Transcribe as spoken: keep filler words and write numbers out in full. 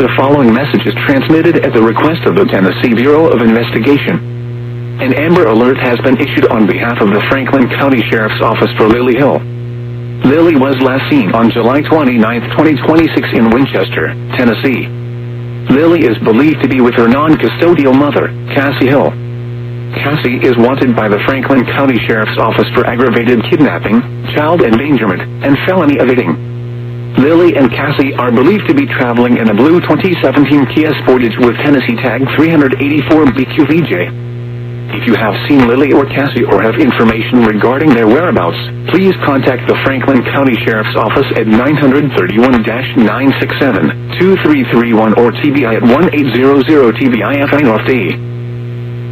The following message is transmitted at the request of the Tennessee Bureau of Investigation. An Amber Alert has been issued on behalf of the Franklin County Sheriff's Office for Lily Hill. Lily was last seen on July twenty-ninth, twenty twenty-six in Winchester, Tennessee. Lily is believed to be with her non-custodial mother, Cassie Hill. Cassie is wanted by the Franklin County Sheriff's Office for aggravated kidnapping, child endangerment, and felony evading. Lily and Cassie are believed to be traveling in a blue twenty seventeen Kia Sportage with Tennessee tag three eighty-four B Q V J. If you have seen Lily or Cassie or have information regarding their whereabouts, please contact the Franklin County Sheriff's Office at nine three one, nine six seven, two three three one or T B I at one eight hundred T B I F I North D.